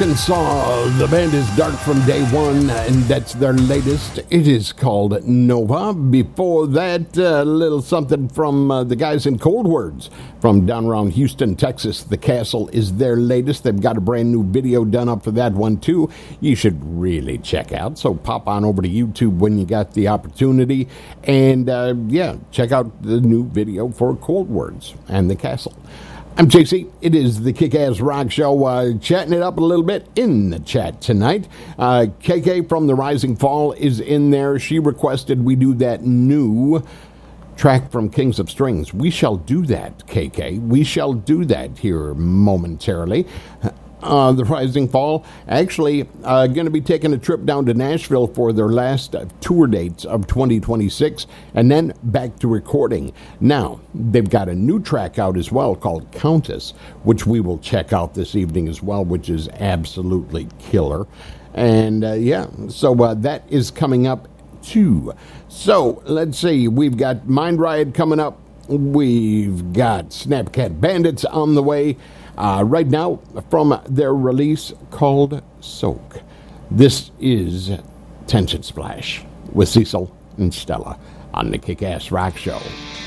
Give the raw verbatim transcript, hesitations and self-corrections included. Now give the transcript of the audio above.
Arkansas. The band is Dark from Day One, and that's their latest. It is called Nova. Before that, a uh, little something from uh, the guys in Cold Words from down around Houston, Texas. The Castle is their latest. They've got a brand new video done up for that one, too. You should really check out. So pop on over to YouTube when you got the opportunity. And, uh, yeah, check out the new video for Cold Words and The Castle. I'm J C. It is the Kick-Ass Rock Show, uh, chatting it up a little bit in the chat tonight. Uh, K K from The Rising Fall is in there. She requested we do that new track from Kings of Strings. We shall do that, K K. We shall do that here momentarily. Uh, the Rising Fall actually uh, going to be taking a trip down to Nashville for their last uh, tour dates of twenty twenty-six, and then back to recording. Now, they've got a new track out as well called Countess, which we will check out this evening as well, which is absolutely killer. And, uh, yeah, so uh, that is coming up too. So, let's see. We've got Mind Riot coming up. We've got Snapcat Bandits on the way. Uh, right now, from their release called Soak. This is Tension Splash with Cecil and Stella on the Kick-Ass Rock Show.